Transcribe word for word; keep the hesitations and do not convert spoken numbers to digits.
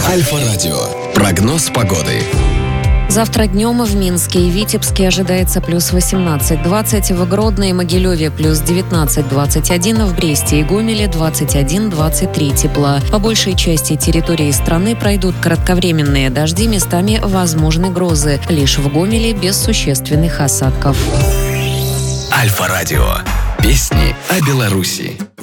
Альфа-радио. Прогноз погоды. Завтра днем в Минске и Витебске ожидается плюс восемнадцать двадцать, в Гродно и Могилеве плюс девятнадцать двадцать один, в Бресте и Гомеле двадцать один двадцать три тепла. По большей части территории страны пройдут кратковременные дожди, местами возможны грозы. Лишь в Гомеле без существенных осадков. Альфа-радио. Песни о Беларуси.